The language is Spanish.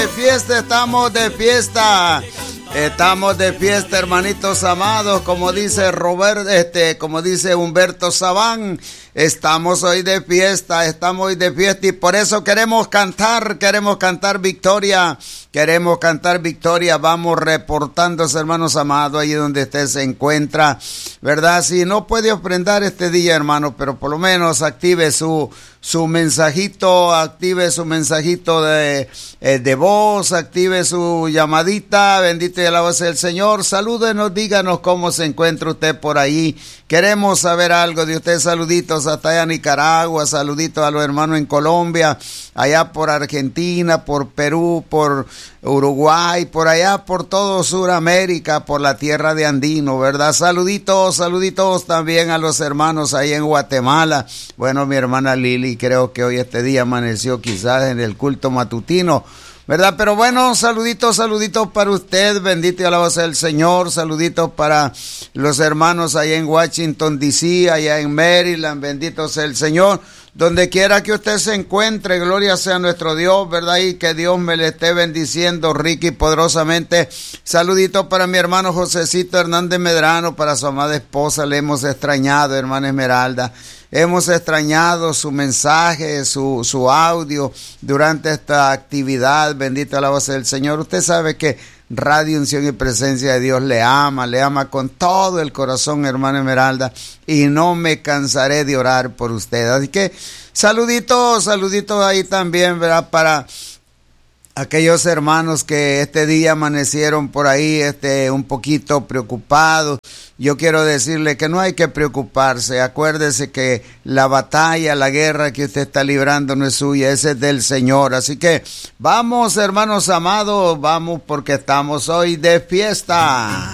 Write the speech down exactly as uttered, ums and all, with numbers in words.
De fiesta, estamos de fiesta. Estamos de fiesta, hermanitos amados, como dice Robert, este, como dice Humberto Sabán. Estamos hoy de fiesta, estamos hoy de fiesta y por eso queremos cantar, queremos cantar victoria, queremos cantar victoria. Vamos reportándose, hermanos amados, ahí donde usted se encuentra, ¿verdad? Si no puede ofrendar este día, hermano, pero por lo menos active su, su mensajito, active su mensajito de, eh, de voz, active su llamadita, bendito y alabado sea el Señor. Salúdenos, díganos cómo se encuentra usted por ahí. Queremos saber algo de usted. Saluditos hasta allá a Nicaragua, saluditos a los hermanos en Colombia, allá por Argentina, por Perú, por Uruguay, por allá por todo Sudamérica, por la tierra de Andino, ¿verdad? Saluditos, saluditos también a los hermanos ahí en Guatemala. Bueno, mi hermana Lili, creo que hoy este día amaneció quizás en el culto matutino, ¿verdad? Pero bueno, saluditos, saluditos para usted, bendito y alabado sea el Señor. Saluditos para los hermanos allá en Washington, D C, allá en Maryland, bendito sea el Señor. Donde quiera que usted se encuentre, gloria sea nuestro Dios, ¿verdad? Y que Dios me le esté bendiciendo rica y poderosamente. Saluditos para mi hermano Josecito Hernández Medrano, para su amada esposa, le hemos extrañado, hermana Esmeralda. Hemos extrañado su mensaje, su, su audio durante esta actividad. Bendito la voz del Señor. Usted sabe que Radio Unción y Presencia de Dios le ama, le ama con todo el corazón, hermana Esmeralda, y no me cansaré de orar por usted. Así que saluditos, saluditos ahí también, ¿verdad? Para aquellos hermanos que este día amanecieron por ahí este, un poquito preocupados. Yo quiero decirle que no hay que preocuparse. Acuérdese que la batalla, la guerra que usted está librando no es suya, esa es del Señor. Así que vamos, hermanos amados, vamos porque estamos hoy de fiesta.